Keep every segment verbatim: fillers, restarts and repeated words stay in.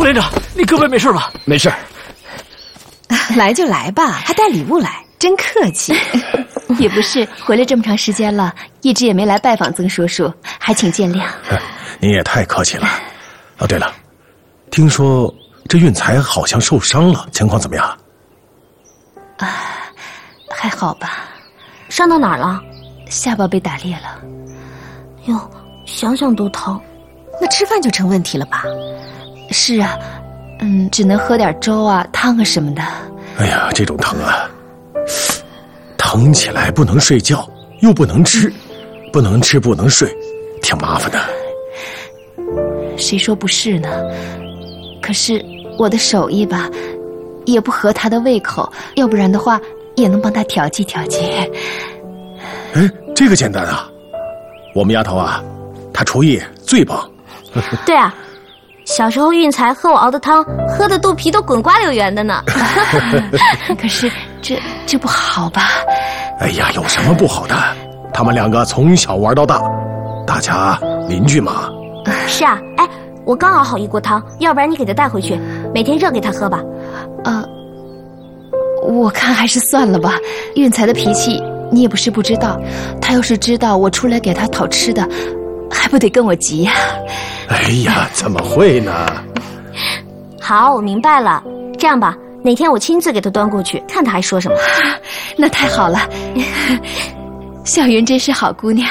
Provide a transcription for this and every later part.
副连长，你胳膊没事吧？ 没事。 来就来吧，还带礼物来，真客气。 也不是，回来这么长时间了，一直也没来拜访曾叔叔，还请见谅。 您也太客气了。哦，对了，听说这运财好像受伤了，情况怎么样？ 啊，还好吧。 伤到哪儿了？ 下巴被打裂了。 哟，想想都疼。 那吃饭就成问题了吧？ 是啊，嗯，只能喝点粥啊、汤啊什么的。 哎呀，这种疼啊，疼起来不能睡觉，又不能吃，不能吃不能睡，挺麻烦的。 谁说不是呢？可是我的手艺吧，也不合他的胃口，要不然的话，也能帮他调剂调剂。 哎，这个简单啊！我们丫头啊，她厨艺最棒。 对啊，小时候运财喝我熬的汤，喝的肚皮都滚瓜流圆的呢。 可是这这不好吧？ 哎呀，有什么不好的？他们两个从小玩到大，大家邻居嘛。 是啊，哎，我刚熬好一锅汤，要不然你给他带回去，每天热给他喝吧。 呃，我看还是算了吧。运财的脾气你也不是不知道，他要是知道我出来给他讨吃的，还不得跟我急呀？ 哎呀，怎么会呢？ 好，我明白了。这样吧，哪天我亲自给他端过去，看他还说什么。 那太好了，小云真是好姑娘。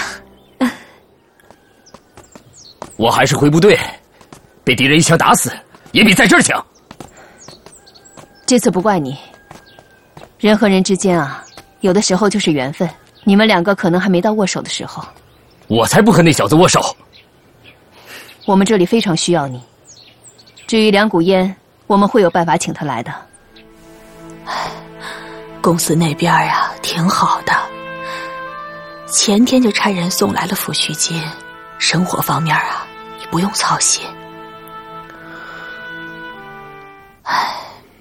我还是回部队，被敌人一枪打死，也比在这儿强。 这次不怪你，人和人之间啊，有的时候就是缘分。你们两个可能还没到握手的时候。 我才不和那小子握手。 我们这里非常需要你。至于梁谷烟，我们会有办法请他来的。 公司那边啊，挺好的。前天就差人送来了抚恤金，生活方面啊，你不用操心。哎，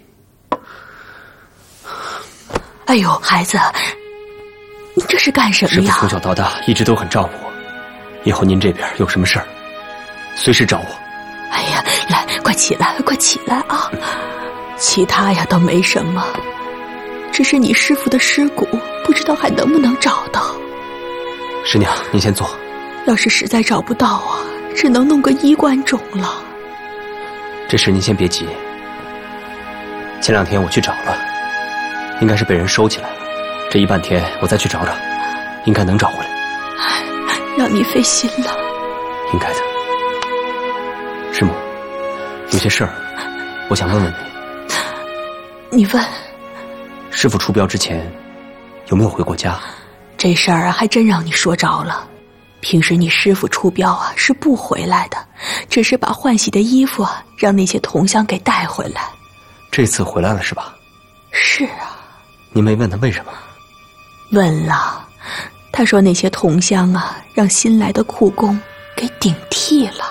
哎呦，孩子，你这是干什么呀？ 师傅从小到大一直都很照顾我，以后您这边有什么事儿，随时找我。 哎呀，来，快起来，快起来啊！其他呀都没什么，只是你师傅的尸骨，不知道还能不能找到。 师娘，您先坐。 要是实在找不到啊，只能弄个衣冠冢了。 这事您先别急。前两天我去找了，应该是被人收起来了。这一半天我再去找找，应该能找回来。 让你费心了。 应该的。师母，有些事儿，我想问问你。 你问。 师傅出镖之前，有没有回过家？ 这事儿啊，还真让你说着了。平时你师傅出镖啊是不回来的，只是把换洗的衣服啊让那些同乡给带回来。 这次回来了是吧？ 是啊。 您没问他为什么？ 问了，他说那些同乡啊让新来的库工给顶替了。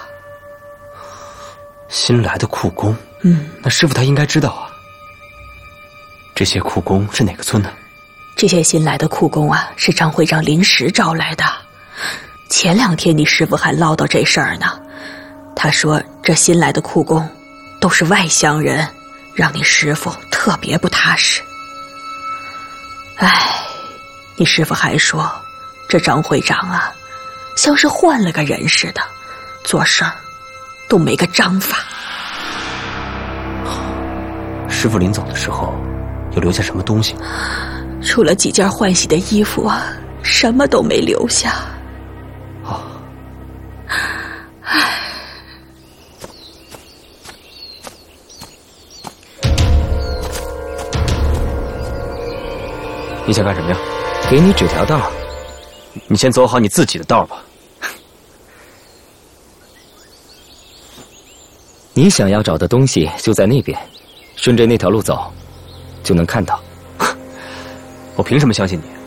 新来的库工？ 嗯， 那师傅他应该知道啊。这些库工是哪个村的？ 这些新来的库工啊是张会长临时招来的。前两天你师傅还唠叨这事儿呢，他说这新来的库工都是外乡人，让你师傅特别不踏实。唉，你师傅还说这张会长啊像是换了个人似的，做事儿都没个章法。 师傅临走的时候有留下什么东西？ 除了几件换洗的衣服啊，什么都没留下。 哦， 唉， 你想干什么呀？ 给你指条道， 你先走好你自己的道吧。 你想要找的东西就在那边，顺着那条路走，就能看到。 我凭什么相信你？